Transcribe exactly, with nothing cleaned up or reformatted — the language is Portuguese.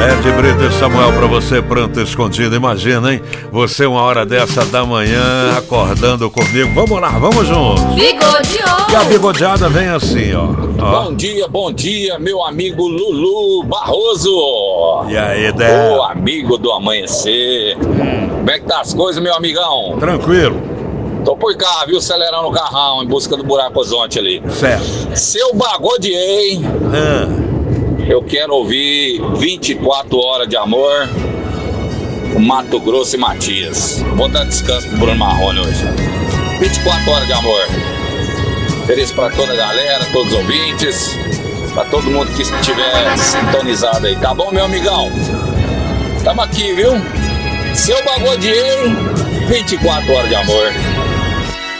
Ed Brito e Samuel pra você, pronto, escondido. Imagina, hein? Você uma hora dessa da manhã acordando comigo. Vamos lá, vamos juntos. Bigodeou. E a bigodeada vem assim, ó. ó. Bom dia, bom dia, meu amigo Lulu Barroso. E aí, Dé? Ô, amigo do amanhecer. Hum. Como é que tá as coisas, meu amigão? Tranquilo. Tô por cá, viu, acelerando o carrão em busca do buraco Horizonte ali. Certo. Seu Bagodiei, Ah. eu quero ouvir vinte e quatro horas de amor, Mato Grosso e Matias. Vou dar descanso pro Bruno Marrone hoje. vinte e quatro horas de amor. Feliz pra toda a galera, todos os ouvintes, pra todo mundo que estiver sintonizado aí. Tá bom, meu amigão? Tamo aqui, viu? Seu Bagodiei, vinte e quatro horas de amor.